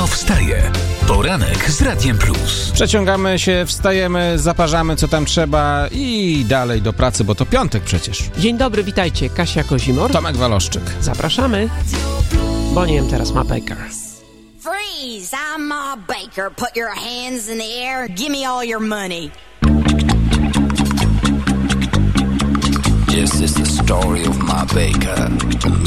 wstaje. Poranek z Radiem Plus. Przeciągamy się, wstajemy, zaparzamy co tam trzeba i dalej do pracy, bo to piątek przecież. Dzień dobry, witajcie. Kasia Kozimor. Tomek Waloszczyk. Zapraszamy. Boniem teraz ma Baker. Freeze! I'm Ma Baker. Put your hands in the air. Give me all your money. This is the story of Ma Baker, the